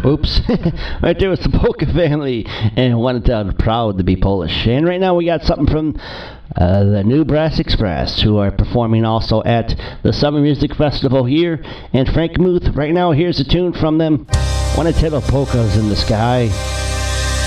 Oops. Right there was the Polka Family, and One Town Proud to be Polish. And right now we got something from the New Brass Express, who are performing also at the Summer Music Festival here. And Frank Muth, right now here's a tune from them. One of Polkas in the Sky.